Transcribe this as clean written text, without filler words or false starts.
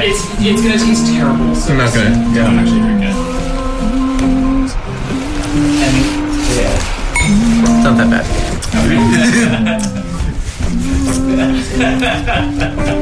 It's gonna taste terrible. So I'm not gonna. Yeah. Don't actually drink it. And yeah. It's not that bad.